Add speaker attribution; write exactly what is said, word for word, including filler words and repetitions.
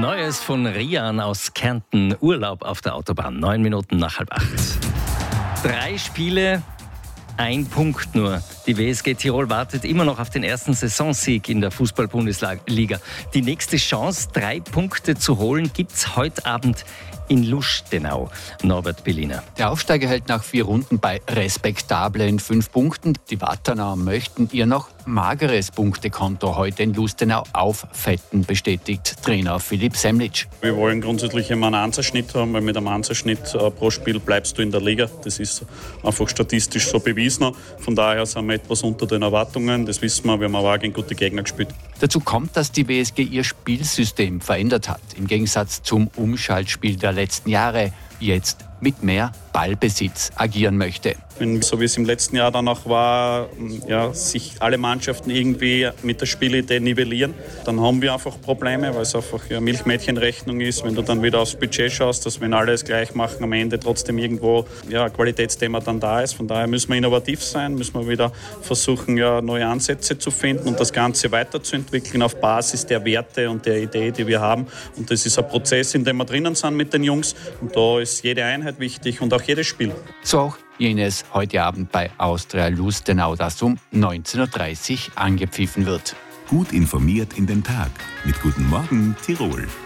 Speaker 1: Neues von Rian aus Kärnten. Urlaub auf der Autobahn. Neun Minuten nach halb acht. Drei Spiele, ein Punkt nur. Die W S G Tirol wartet immer noch auf den ersten Saisonsieg in der Fußball-Bundesliga. Die nächste Chance, drei Punkte zu holen, gibt's heute Abend in Lustenau. Norbert Belliner.
Speaker 2: Der Aufsteiger hält nach vier Runden bei respektablen fünf Punkten. Die Wattenauer möchten ihr noch mageres Punktekonto heute in Lustenau auffetten, bestätigt Trainer Philipp Semlitsch.
Speaker 3: Wir wollen grundsätzlich immer einen Einserschnitt haben, weil mit einem Einserschnitt pro Spiel bleibst du in der Liga. Das ist einfach statistisch so bewiesen. Von daher sind wir etwas unter den Erwartungen. Das wissen wir, wir haben aber auch gegen gute Gegner gespielt.
Speaker 2: Dazu kommt, dass die W S G ihr Spielsystem verändert hat. Im Gegensatz zum Umschaltspiel der letzten Jahre jetzt mit mehr Ballbesitz agieren möchte.
Speaker 3: Wenn, so wie es im letzten Jahr dann auch war, ja, sich alle Mannschaften irgendwie mit der Spielidee nivellieren, dann haben wir einfach Probleme, weil es einfach eine Milchmädchenrechnung ist. Wenn du dann wieder aufs Budget schaust, dass wenn alle es gleich machen, am Ende trotzdem irgendwo ja, ein Qualitätsthema dann da ist. Von daher müssen wir innovativ sein, müssen wir wieder versuchen, ja, neue Ansätze zu finden und das Ganze weiterzuentwickeln auf Basis der Werte und der Idee, die wir haben. Und das ist ein Prozess, in dem wir drinnen sind mit den Jungs. Und da ist jede Einheit wichtig und auch jedes Spiel.
Speaker 2: So auch jenes heute Abend bei Austria Lustenau, das um neunzehn Uhr dreißig angepfiffen wird.
Speaker 4: Gut informiert in den Tag mit Guten Morgen Tirol.